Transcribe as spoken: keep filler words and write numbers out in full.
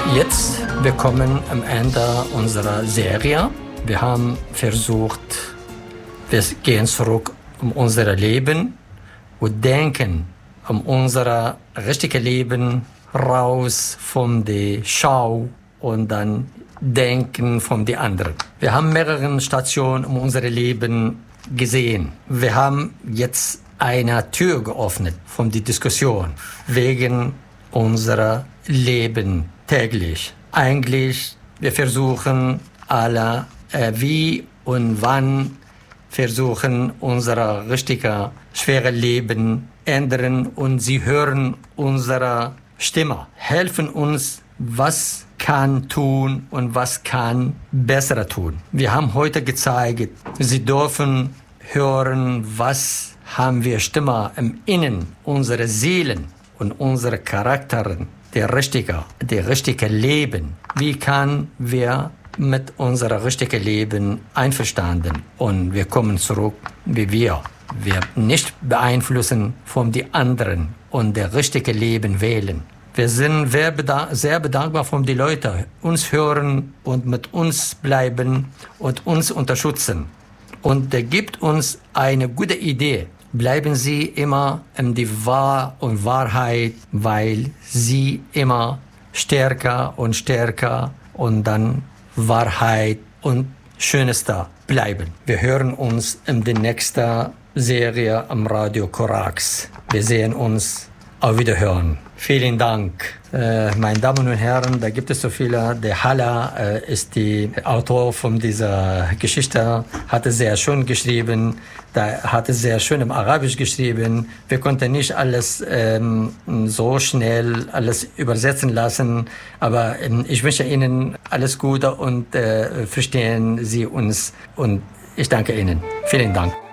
Jetzt, wir kommen am Ende unserer Serie. Wir haben versucht, wir gehen zurück um unser Leben und denken um unser richtiges Leben raus von der Schau und dann denken von den anderen. Wir haben mehrere Stationen um unser Leben gesehen. Wir haben jetzt eine Tür geöffnet von der Diskussion wegen unserer Leben täglich. Eigentlich, wir versuchen alle, äh, wie und wann versuchen unser richtiger, schwere Leben ändern und sie hören unsere Stimme, helfen uns, was kann tun und was kann besser tun. Wir haben heute gezeigt, sie dürfen hören, was haben wir Stimme im Innen, unsere Seelen und unsere Charakteren, der richtige, der richtige Leben. Wie kann wir mit unserem richtigen Leben einverstanden und wir kommen zurück, wie wir. Wir nicht beeinflussen von den anderen und der richtige Leben wählen. Wir sind sehr, beda- sehr bedankbar von den Leuten, uns hören und mit uns bleiben und uns unterstützen. Und der gibt uns eine gute Idee. Bleiben Sie immer in die Wahr und Wahrheit, weil Sie immer stärker und stärker und dann Wahrheit und Schönster bleiben. Wir hören uns in der nächsten Serie am Radio Korax. Wir sehen uns. Auf Wiederhören. Vielen Dank. Äh, meine Damen und Herren, da gibt es so viele. Der Hala äh, ist der Autor von dieser Geschichte, hat es sehr schön geschrieben, da hat es sehr schön im Arabisch geschrieben. Wir konnten nicht alles ähm, so schnell alles übersetzen lassen, aber ähm, ich wünsche Ihnen alles Gute und äh, verstehen Sie uns und ich danke Ihnen. Vielen Dank.